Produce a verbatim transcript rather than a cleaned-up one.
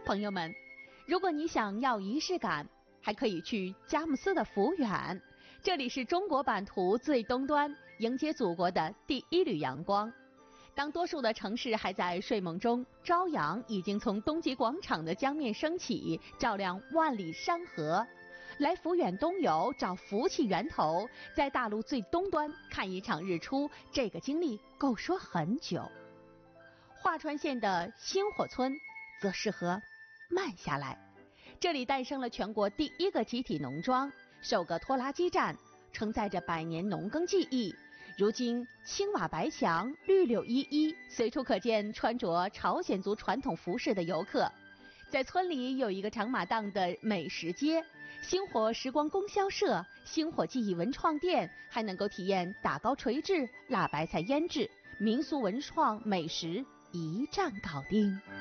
朋友们，如果你想要仪式感，还可以去佳木斯的福远，这里是中国版图最东端，迎接祖国的第一缕阳光。当多数的城市还在睡梦中，朝阳已经从东极广场的江面升起，照亮万里山河。来福远东游，找福气源头，在大陆最东端看一场日出，这个经历够说很久。华川县的星火村则适合慢下来，这里诞生了全国第一个集体农庄，首个拖拉机站，承载着百年农耕技艺。如今青瓦白墙，绿柳依依，随处可见穿着朝鲜族传统服饰的游客。在村里有一个长马档的美食街，星火时光供销社、星火记忆文创店，还能够体验打糕锤制、辣白菜腌制、民俗文创美食，一站搞定。